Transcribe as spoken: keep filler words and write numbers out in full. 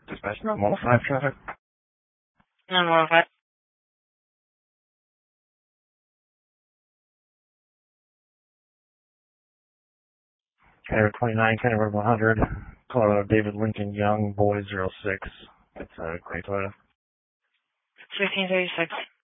Dispatch nine one five traffic. nine one five. Air twenty-nine, County Road one hundred, Colorado David Lincoln Young, boy zero six. It's a gray Toyota. fifteen thirty-six.